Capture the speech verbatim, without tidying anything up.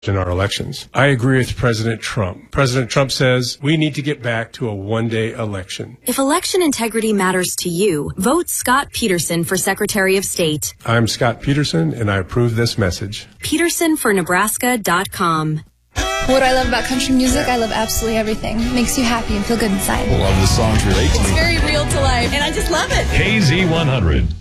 in our elections. I agree with President Trump. President Trump says we need to get back to a one-day election. If election integrity matters to you, vote Scott Peterson for Secretary of State. I'm Scott Peterson, and I approve this message. Peterson for Nebraska dot com. What I love about country music, I love absolutely everything. It makes you happy and feel good inside. A lot of the songs relate to me. It's very real to life, and I just love it. K Z one hundred.